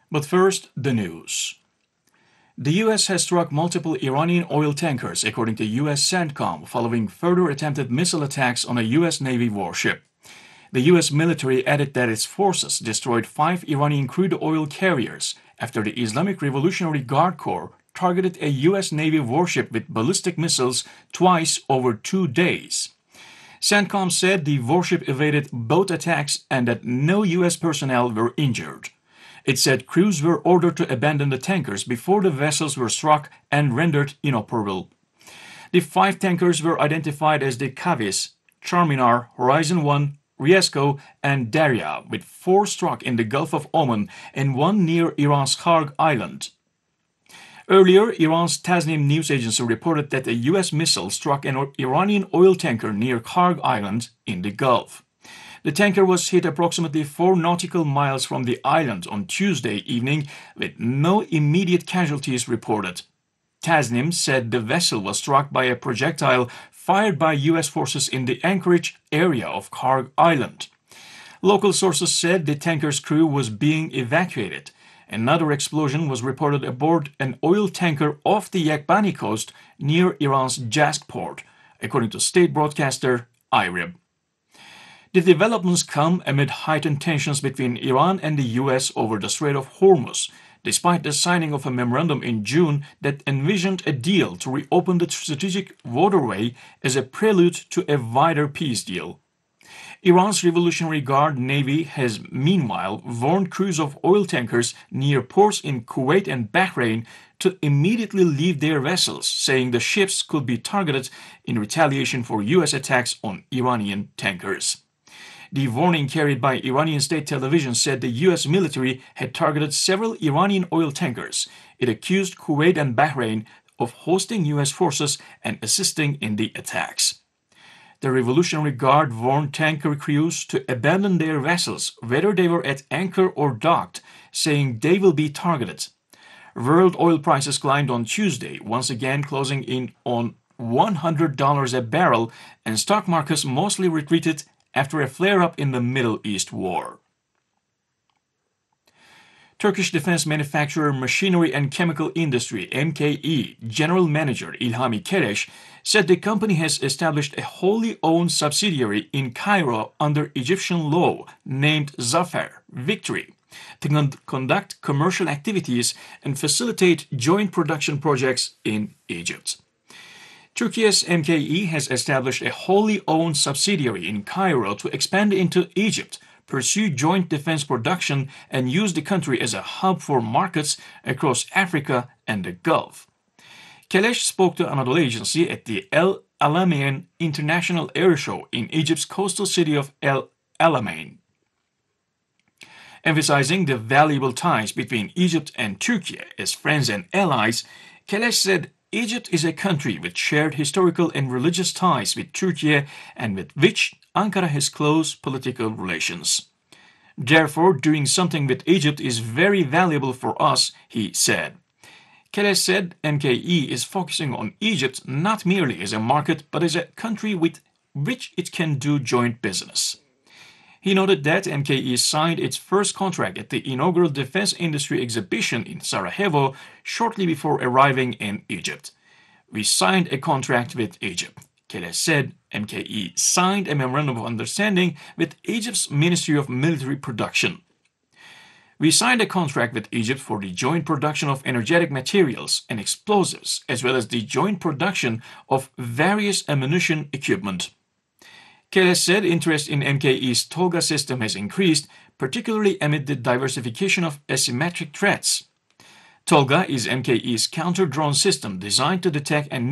But first, the news. The U.S. has struck multiple Iranian oil tankers, according to U.S. CENTCOM, following further attempted missile attacks on a U.S. Navy warship. The U.S. military added that its forces destroyed 5 Iranian crude oil carriers after the Islamic Revolutionary Guard Corps targeted a U.S. Navy warship with ballistic missiles twice over 2 days. CENTCOM said the warship evaded both attacks and that no U.S. personnel were injured. It said crews were ordered to abandon the tankers before the vessels were struck and rendered inoperable. The 5 tankers were identified as the Kavis, Charminar, Horizon 1, Riesco, and Darya, with 4 struck in the Gulf of Oman and 1 near Iran's Kharg Island. Earlier, Iran's Tasnim news agency reported that a U.S. missile struck an Iranian oil tanker near Kharg Island in the Gulf. The tanker was hit approximately 4 nautical miles from the island on Tuesday evening, with no immediate casualties reported. Tasnim said the vessel was struck by a projectile fired by U.S. forces in the Anchorage area of Kharg Island. Local sources said the tanker's crew was being evacuated. Another explosion was reported aboard an oil tanker off the Yakbani coast near Iran's Jask port, according to state broadcaster IRIB. The developments come amid heightened tensions between Iran and the U.S. over the Strait of Hormuz, despite the signing of a memorandum in June that envisioned a deal to reopen the strategic waterway as a prelude to a wider peace deal. Iran's Revolutionary Guard Navy has meanwhile warned crews of oil tankers near ports in Kuwait and Bahrain to immediately leave their vessels, saying the ships could be targeted in retaliation for U.S. attacks on Iranian tankers. The warning carried by Iranian state television said the U.S. military had targeted several Iranian oil tankers. It accused Kuwait and Bahrain of hosting U.S. forces and assisting in the attacks. The Revolutionary Guard warned tanker crews to abandon their vessels, whether they were at anchor or docked, saying they will be targeted. World oil prices climbed on Tuesday, once again closing in on $100 a barrel, and stock markets mostly retreated after a flare-up in the Middle East war. Turkish defense manufacturer Machinery and Chemical Industry (MKE) General Manager İlhami Keleş said the company has established a wholly owned subsidiary in Cairo under Egyptian law named Zafer Victory to conduct commercial activities and facilitate joint production projects in Egypt. Turkey's MKE has established a wholly owned subsidiary in Cairo to expand into Egypt, pursue joint defense production, and use the country as a hub for markets across Africa and the Gulf. Keleş spoke to Anadolu Agency at the El Alamein International Air Show in Egypt's coastal city of El Alamein. Emphasizing the valuable ties between Egypt and Turkey as friends and allies, Keleş said Egypt is a country with shared historical and religious ties with Turkey and with which Ankara has close political relations. Therefore, doing something with Egypt is very valuable for us, he said. Keleş said MKE is focusing on Egypt not merely as a market but as a country with which it can do joint business. He noted that MKE signed its first contract at the inaugural Defense Industry Exhibition in Sarajevo shortly before arriving in Egypt. We signed a contract with Egypt. Keleş said MKE signed a memorandum of understanding with Egypt's Ministry of Military Production. We signed a contract with Egypt for the joint production of energetic materials and explosives, as well as the joint production of various ammunition equipment. Keleş said interest in MKE's Tolga system has increased, particularly amid the diversification of asymmetric threats. Tolga is MKE's counter-drone system designed to detect and